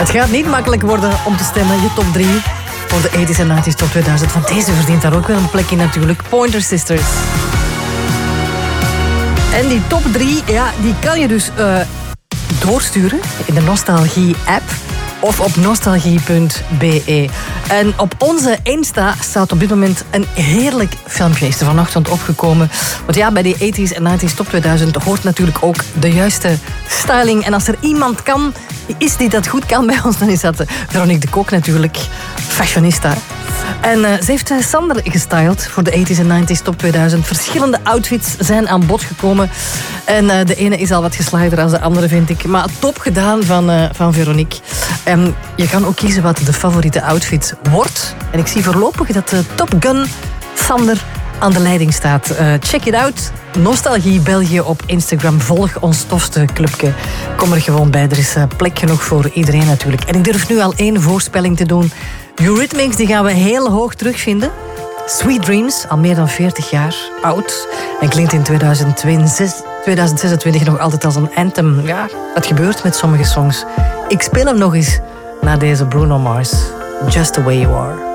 Het gaat niet makkelijk worden om te stemmen. Je top 3 voor de 80s en 90s top 2000. Want deze verdient daar ook wel een plekje natuurlijk. Pointer Sisters. En die top 3, ja, die kan je dus doorsturen in de Nostalgie-app of op nostalgie.be. En op onze Insta staat op dit moment een heerlijk filmpje. Is er vanochtend opgekomen. Want ja, bij die 80s en 90s top 2000 hoort natuurlijk ook de juiste styling. En als er iemand kan, die dat goed kan bij ons, dan is dat Veronique de Kok natuurlijk. Fashionista. En ze heeft Sander gestyled voor de 80s en 90s top 2000. Verschillende outfits zijn aan bod gekomen. En de ene is al wat geslaagder dan de andere, vind ik. Maar top gedaan van Veronique. Je kan ook kiezen wat de favoriete outfit wordt. En ik zie voorlopig dat Top Gun Sander aan de leiding staat. Check it out. Nostalgie België op Instagram. Volg ons tofste clubje. Kom er gewoon bij. Er is plek genoeg voor iedereen natuurlijk. En ik durf nu al 1 voorspelling te doen. Eurythmics, die gaan we heel hoog terugvinden. Sweet Dreams, al meer dan 40 jaar oud. En klinkt in 2026 nog altijd als een anthem. Ja, dat gebeurt met sommige songs. Ik speel hem nog eens na deze Bruno Mars. Just the Way You Are.